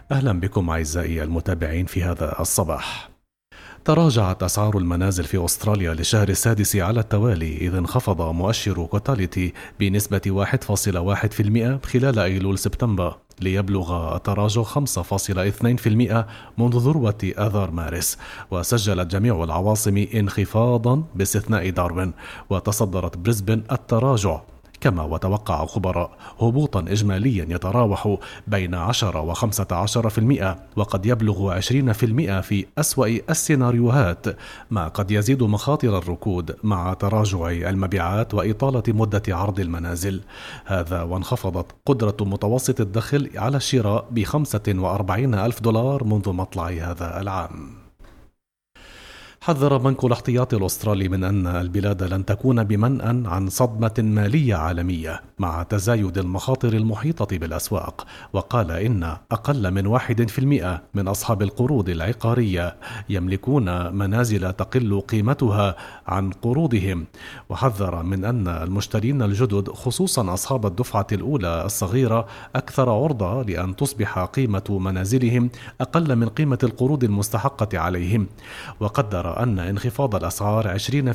أهلا بكم أعزائي المتابعين في هذا الصباح. تراجعت أسعار المنازل في أستراليا للشهر السادس على التوالي، إذ انخفض مؤشر كوتاليتي بنسبة 1.1% خلال أيلول سبتمبر، ليبلغ التراجع 5.2% منذ ذروة آذار مارس. وسجلت جميع العواصم انخفاضا باستثناء داروين، وتصدرت بريسبن التراجع، كما وتوقع خبراء هبوطا إجماليا يتراوح بين 10 و15%، وقد يبلغ 20% في أسوأ السيناريوهات، ما قد يزيد مخاطر الركود مع تراجع المبيعات وإطالة مدة عرض المنازل. هذا وانخفضت قدرة متوسط الدخل على الشراء $45,000 منذ مطلع هذا العام. حذر بنك الاحتياطي الأسترالي من أن البلاد لن تكون بمنأى عن صدمة مالية عالمية مع تزايد المخاطر المحيطة بالأسواق، وقال إن أقل من 1% من أصحاب القروض العقارية يملكون منازل تقل قيمتها عن قروضهم. وحذر من أن المشترين الجدد، خصوصا أصحاب الدفعة الأولى الصغيرة، أكثر عرضة لأن تصبح قيمة منازلهم أقل من قيمة القروض المستحقة عليهم. وقدر أن انخفاض الأسعار